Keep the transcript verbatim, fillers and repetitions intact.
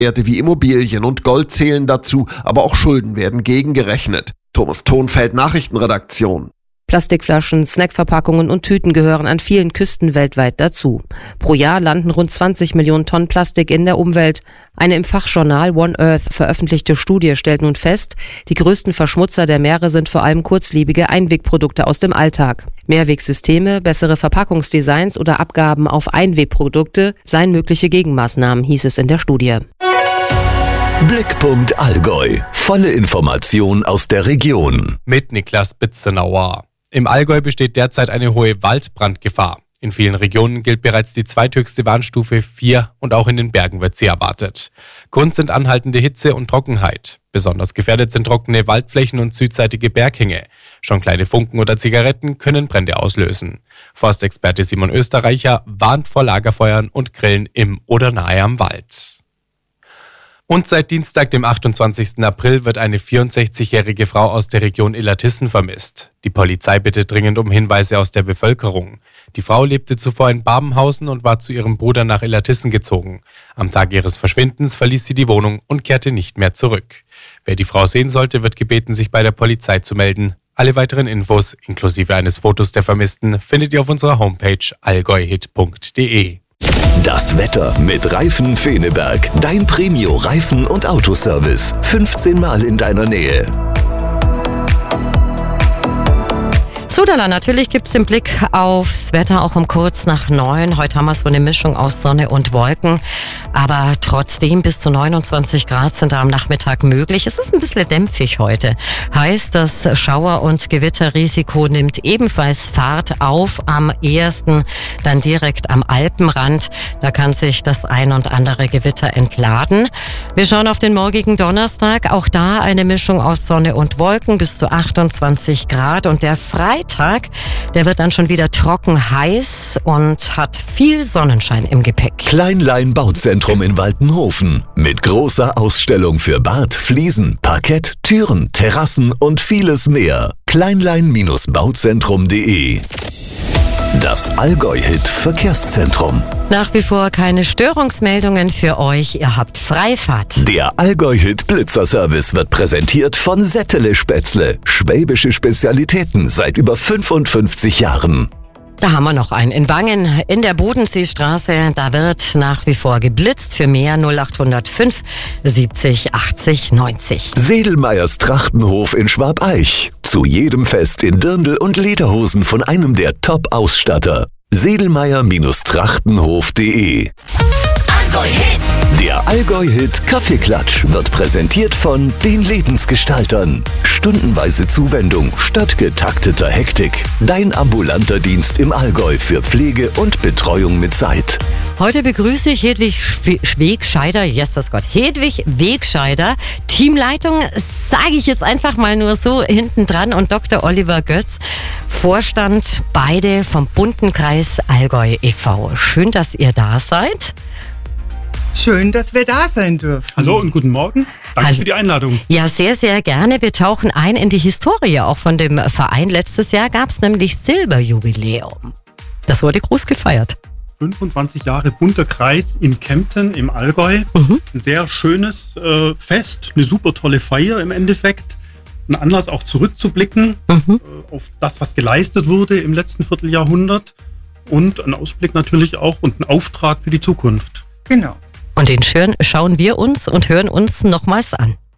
Werte wie Immobilien und Gold zählen dazu, aber auch Schulden werden gegengerechnet. Thomas Thonfeld, Nachrichtenredaktion. Plastikflaschen, Snackverpackungen und Tüten gehören an vielen Küsten weltweit dazu. Pro Jahr landen rund zwanzig Millionen Tonnen Plastik in der Umwelt. Eine im Fachjournal One Earth veröffentlichte Studie stellt nun fest, die größten Verschmutzer der Meere sind vor allem kurzlebige Einwegprodukte aus dem Alltag. Mehrwegsysteme, bessere Verpackungsdesigns oder Abgaben auf Einwegprodukte seien mögliche Gegenmaßnahmen, hieß es in der Studie. Blickpunkt Allgäu. Volle Information aus der Region. Mit Niklas Bitzenauer. Im Allgäu besteht derzeit eine hohe Waldbrandgefahr. In vielen Regionen gilt bereits die zweithöchste Warnstufe vier und auch in den Bergen wird sie erwartet. Grund sind anhaltende Hitze und Trockenheit. Besonders gefährdet sind trockene Waldflächen und südseitige Berghänge. Schon kleine Funken oder Zigaretten können Brände auslösen. Forstexperte Simon Österreicher warnt vor Lagerfeuern und Grillen im oder nahe am Wald. Und seit Dienstag, dem achtundzwanzigsten April, wird eine vierundsechzigjährige Frau aus der Region Illertissen vermisst. Die Polizei bittet dringend um Hinweise aus der Bevölkerung. Die Frau lebte zuvor in Babenhausen und war zu ihrem Bruder nach Illertissen gezogen. Am Tag ihres Verschwindens verließ sie die Wohnung und kehrte nicht mehr zurück. Wer die Frau sehen sollte, wird gebeten, sich bei der Polizei zu melden. Alle weiteren Infos, inklusive eines Fotos der Vermissten, findet ihr auf unserer Homepage allgäuhit punkt de. Das Wetter mit Reifen Feneberg. Dein Premio-Reifen- und Autoservice. fünfzehn Mal in deiner Nähe. Sudala, natürlich gibt's den Blick aufs Wetter auch um kurz nach neun. Heute haben wir so eine Mischung aus Sonne und Wolken. Aber trotzdem bis zu neunundzwanzig Grad sind da am Nachmittag möglich. Es ist ein bisschen dämpfig heute. Heißt, das Schauer- und Gewitterrisiko nimmt ebenfalls Fahrt auf. Am ehesten dann direkt am Alpenrand. Da kann sich das ein und andere Gewitter entladen. Wir schauen auf den morgigen Donnerstag. Auch da eine Mischung aus Sonne und Wolken bis zu achtundzwanzig Grad. Und der Freitag Tag, der wird dann schon wieder trocken heiß und hat viel Sonnenschein im Gepäck. Kleinlein Bauzentrum in Waltenhofen mit großer Ausstellung für Bad, Fliesen, Parkett, Türen, Terrassen und vieles mehr. kleinlein Bauzentrum punkt de. Das Allgäu-Hit Verkehrszentrum. Nach wie vor keine Störungsmeldungen für euch. Ihr habt Freifahrt. Der Allgäu-Hit Blitzerservice wird präsentiert von Settele Spätzle. Schwäbische Spezialitäten seit über fünfundfünfzig Jahren. Da haben wir noch einen in Wangen in der Bodenseestraße. Da wird nach wie vor geblitzt. Für mehr null acht null fünf siebzig achtzig neunzig. Sedelmeyers Trachtenhof in Schwabeich. Zu jedem Fest in Dirndl und Lederhosen von einem der Top-Ausstatter. sedelmeyer Trachtenhof punkt de. Allgäu-Hit. Der Allgäu-Hit Kaffeeklatsch wird präsentiert von den Lebensgestaltern. Stundenweise Zuwendung statt getakteter Hektik. Dein ambulanter Dienst im Allgäu für Pflege und Betreuung mit Zeit. Heute begrüße ich Hedwig Wegscheider, yes, das Gott, Hedwig Wegscheider, Teamleitung, sage ich jetzt einfach mal nur so hinten dran, und Doktor Oliver Götz, Vorstand, beide vom bunten Kreis Allgäu e V Schön, dass ihr da seid. Schön, dass wir da sein dürfen. Hallo und guten Morgen. Danke Hallo. für die Einladung. Ja, sehr, sehr gerne. Wir tauchen ein in die Historie auch von dem Verein. Letztes Jahr gab es nämlich Silberjubiläum. Das wurde groß gefeiert. fünfundzwanzig Jahre bunter Kreis in Kempten im Allgäu. Mhm. Ein sehr schönes äh, Fest, eine super tolle Feier im Endeffekt. Ein Anlass auch zurückzublicken Mhm. äh, auf das, was geleistet wurde im letzten Vierteljahrhundert. Und ein Ausblick natürlich auch und ein Auftrag für die Zukunft. Genau. Und den schön schauen wir uns und hören uns nochmals an.